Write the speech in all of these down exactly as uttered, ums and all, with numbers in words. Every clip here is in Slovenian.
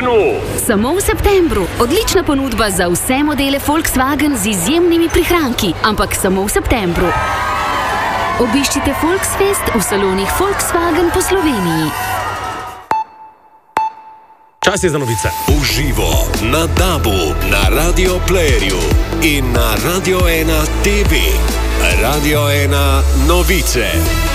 Volkswagenu. Samo v septembru. Odlična ponudba za vse modele Volkswagen z izjemnimi prihranki, ampak samo v septembru. Obiščite Volksfest v salonih Volkswagen po Sloveniji. Čas je za novice. Uživo na Dabu, na Radio Playerju in na Radio ena T V. Radio ena novice.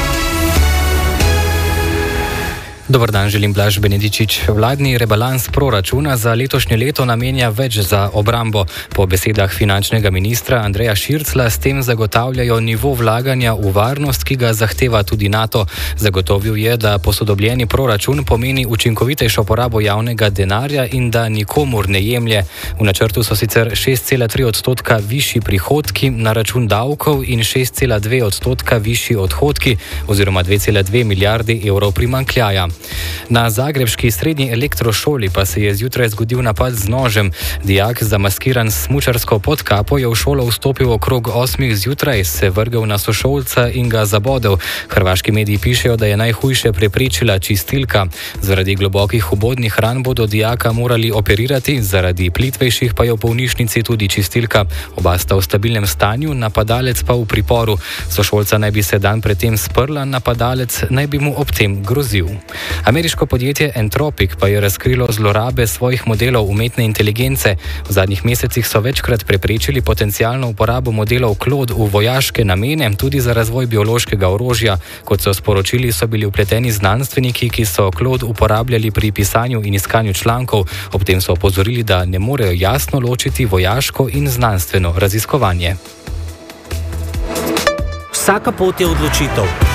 Dobar dan, želim Blaž Benedičič. Vladni rebalans proračuna za letošnje leto namenja več za obrambo. Po besedah finančnega ministra Andreja Širclja s tem zagotavljajo nivo vlaganja v varnost, ki ga zahteva tudi NATO. Zagotovil je, da posodobljeni proračun pomeni učinkovitejšo porabo javnega denarja in da nikomur ne jemlje. V načrtu so sicer šest cela tri odstotka višji prihodki na račun davkov in šest cela dve odstotka višji odhodki oziroma dve cela dve milijardi evrov primanjkljaja. Na zagrebški srednji elektrošoli pa se je zjutraj zgodil napad z nožem. Dijak, zamaskiran s smučarsko podkapo, je v šolo vstopil okrog osmih zjutraj, se vrgel na sošolca in ga zabodel. Hrvaški mediji pišejo, da je najhujše preprečila čistilka. Zaradi globokih vbodnih ran bodo dijaka morali operirati, zaradi plitvejših pa je v bolnišnici tudi čistilka. Oba sta v stabilnem stanju, napadalec pa v priporu. Sošolca naj bi se dan predtem sprla, napadalec naj bi mu ob tem grozil. Ameriško podjetje Anthropic pa je razkrilo zlorabe svojih modelov umetne inteligence. V zadnjih mesecih so večkrat preprečili potencialno uporabo modelov Claude v vojaške namene, tudi za razvoj biološkega orožja. Kot so sporočili, so bili vpleteni znanstveniki, ki so Claude uporabljali pri pisanju in iskanju člankov. Ob tem so opozorili, da ne morejo jasno ločiti vojaško in znanstveno raziskovanje. Vsaka pot je odločitev.